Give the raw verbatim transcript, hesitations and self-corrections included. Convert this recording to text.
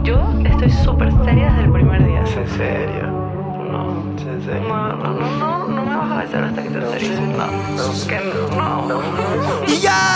Yo estoy súper seria desde el primer día. ¿Es en serio? No. ¿Es en serio? No, no, no, no, no me vas a besar hasta que te lo digas. No. No. Que no. No. Y ya